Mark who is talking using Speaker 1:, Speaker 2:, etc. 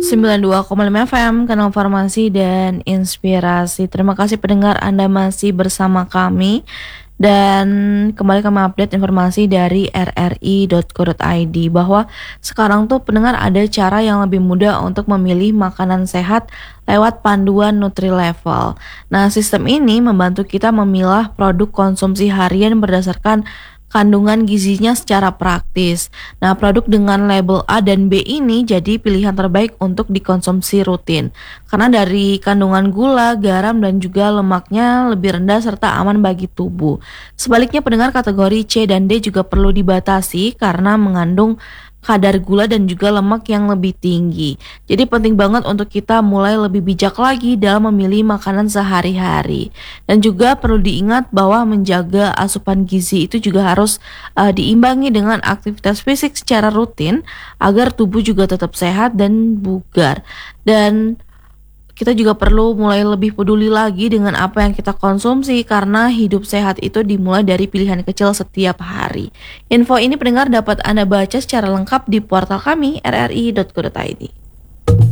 Speaker 1: 92,5 FM, Kanal Farmasi dan Inspirasi. Terima kasih pendengar Anda masih bersama kami. Dan kembali kami update informasi dari rri.co.id bahwa sekarang tuh pendengar ada cara yang lebih mudah untuk memilih makanan sehat lewat panduan NutriLevel. Nah, sistem ini membantu kita memilah produk konsumsi harian berdasarkan kandungan gizinya secara praktis. Nah, produk dengan label A dan B ini jadi pilihan terbaik untuk dikonsumsi rutin. Karena dari kandungan gula, garam, dan juga lemaknya lebih rendah serta aman bagi tubuh. Sebaliknya pendengar kategori C dan D juga perlu dibatasi karena mengandung kadar gula dan juga lemak yang lebih tinggi. Jadi penting banget untuk kita mulai lebih bijak lagi dalam memilih makanan sehari-hari. Dan juga perlu diingat bahwa menjaga asupan gizi itu juga harus diimbangi dengan aktivitas fisik secara rutin agar tubuh juga tetap sehat dan bugar. Dan kita juga perlu mulai lebih peduli lagi dengan apa yang kita konsumsi karena hidup sehat itu dimulai dari pilihan kecil setiap hari. Info ini pendengar dapat Anda baca secara lengkap di portal kami rri.co.id.